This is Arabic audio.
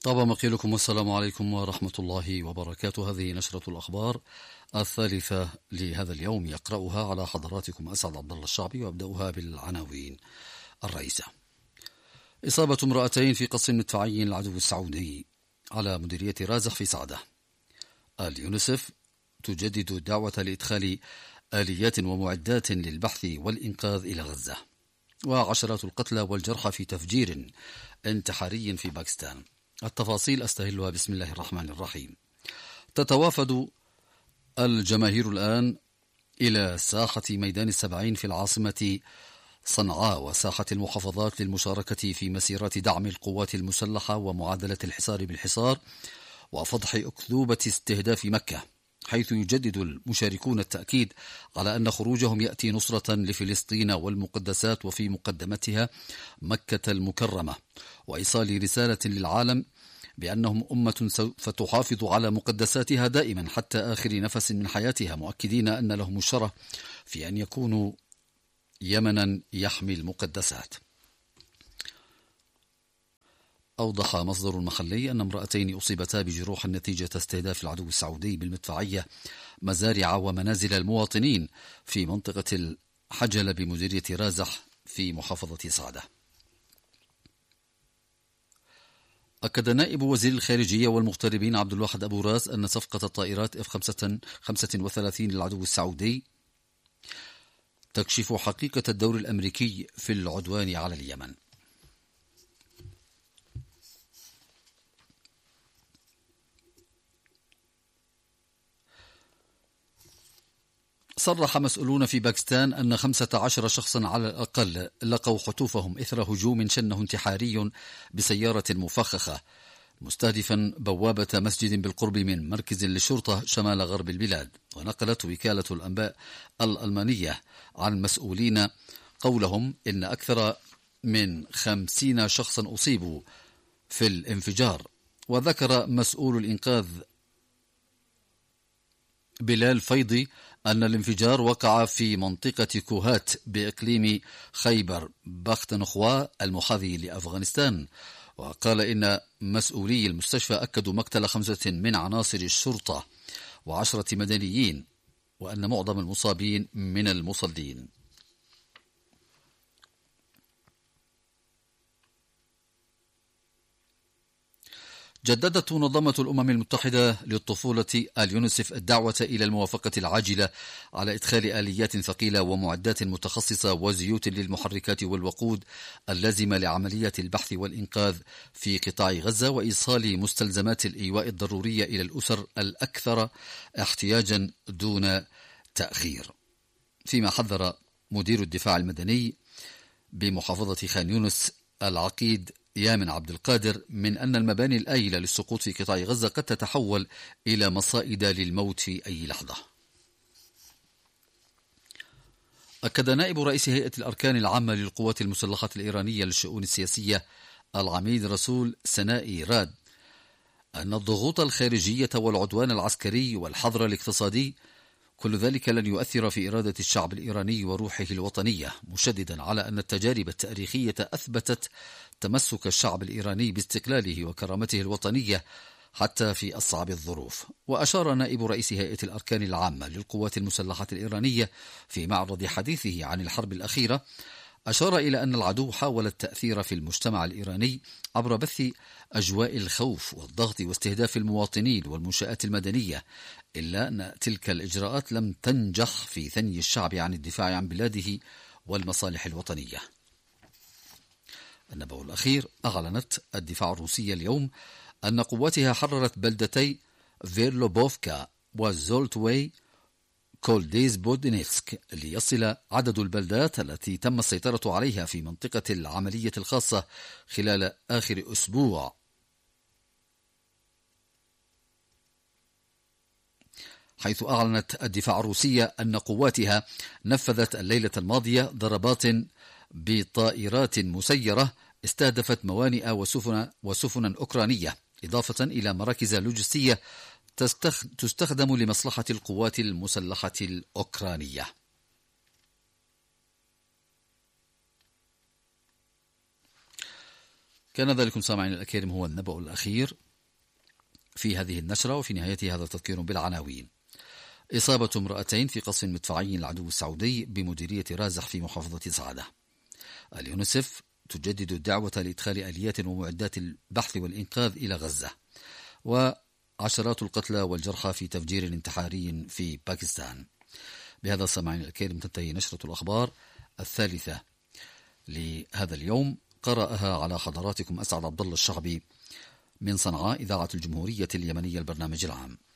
طاب مقيلكم والسلام عليكم ورحمة الله وبركاته. هذه نشرة الأخبار الثالثة لهذا اليوم، يقرأها على حضراتكم أسعد عبد الله الشعبي، وأبدأها بالعناوين الرئيسة. إصابة امرأتين في قصف مدفعي للعدو السعودي على مديرية رازح في سعدة. اليونسف تجدد الدعوة لإدخال آليات ومعدات للبحث والإنقاذ إلى غزة. وعشرات القتلى والجرحى في تفجير انتحاري في باكستان. التفاصيل أستهلها بسم الله الرحمن الرحيم. تتوافد الجماهير الآن إلى ساحة ميدان السبعين في العاصمة صنعاء وساحة المحافظات للمشاركة في مسيرات دعم القوات المسلحة ومعادلة الحصار بالحصار وفضح أكذوبة استهداف مكة، حيث يجدد المشاركون التأكيد على أن خروجهم يأتي نصرة لفلسطين والمقدسات وفي مقدمتها مكة المكرمة، وإيصال رسالة للعالم بأنهم أمة سوف تحافظ على مقدساتها دائما حتى آخر نفس من حياتها، مؤكدين أن لهم الشرف في أن يكونوا يمنا يحمي المقدسات. أوضح مصدر محلي أن امرأتين أصيبتا بجروح نتيجة استهداف العدو السعودي بالمدفعية مزارع ومنازل المواطنين في منطقة الحجل بمديرية رازح في محافظة سعدة. أكد نائب وزير الخارجية والمغتربين عبد الواحد أبو راس أن صفقة الطائرات F-35 للعدو السعودي تكشف حقيقة الدور الأمريكي في العدوان على اليمن. صرح مسؤولون في باكستان أن 15 شخصا على الأقل لقوا حتوفهم إثر هجوم شنه انتحاري بسيارة مفخخة مستهدفا بوابة مسجد بالقرب من مركز للشرطة شمال غرب البلاد. ونقلت وكالة الأنباء الألمانية عن مسؤولين قولهم إن أكثر من 50 شخصا أصيبوا في الانفجار. وذكر مسؤول الإنقاذ بلال فيضي أن الانفجار وقع في منطقة كوهات بإقليم خيبر بختنخوا المحاذي لأفغانستان. وقال إن مسؤولي المستشفى أكدوا مقتل 5 من عناصر الشرطة و10 مدنيين، وأن معظم المصابين من المصلين. جددت منظمة الأمم المتحدة للطفولة اليونسف الدعوة إلى الموافقة العاجلة على إدخال آليات ثقيلة ومعدات متخصصة وزيوت للمحركات والوقود اللازمة لعمليات البحث والإنقاذ في قطاع غزة، وإيصال مستلزمات الإيواء الضرورية إلى الأسر الأكثر احتياجا دون تأخير. فيما حذر مدير الدفاع المدني بمحافظة خان يونس العقيد يامن عبد القادر من أن المباني الآيلة للسقوط في قطاع غزة قد تتحول إلى مصائد للموت في أي لحظة. أكد نائب رئيس هيئة الأركان العامة للقوات المسلحة الإيرانية للشؤون السياسية العميد رسول سنائي راد أن الضغوط الخارجية والعدوان العسكري والحظر الاقتصادي كل ذلك لن يؤثر في إرادة الشعب الإيراني وروحه الوطنية، مشددا على أن التجارب التاريخية أثبتت تمسك الشعب الإيراني باستقلاله وكرامته الوطنية حتى في أصعب الظروف. وأشار نائب رئيس هيئة الأركان العامة للقوات المسلحة الإيرانية في معرض حديثه عن الحرب الأخيرة، أشار إلى أن العدو حاول التأثير في المجتمع الإيراني عبر بث أجواء الخوف والضغط واستهداف المواطنين والمنشآت المدنية، إلا أن تلك الإجراءات لم تنجح في ثني الشعب عن الدفاع عن بلاده والمصالح الوطنية. النبأ الأخير: أعلنت الدفاع الروسية اليوم أن قواتها حررت بلدتي فيرلوبوفكا وزولتوي كولديز بودينيتسك، ليصل عدد البلدات التي تم السيطرة عليها في منطقة العملية الخاصة خلال آخر أسبوع، حيث أعلنت الدفاع الروسية أن قواتها نفذت الليلة الماضية ضربات بطائرات مسيرة استهدفت موانئ وسفنا أوكرانية، إضافة إلى مراكز لوجستية تستخدم لمصلحة القوات المسلحة الأوكرانية. كان ذلكم سامعين الأكارم هو النبأ الأخير في هذه النشرة، وفي نهايتها هذا تذكير بالعناوين. إصابة امرأتين في قصف مدفعي العدو السعودي بمديرية رازح في محافظة سعادة. اليونسف تجدد الدعوة لإدخال آليات ومعدات البحث والإنقاذ إلى غزة. وعشرات القتلى والجرحى في تفجير انتحاري في باكستان. بهذا سامعين الكريم تنتهي نشرة الأخبار الثالثة لهذا اليوم، قرأها على حضراتكم أسعد عبد الله الشعبي من صنعاء إذاعة الجمهورية اليمنية البرنامج العام.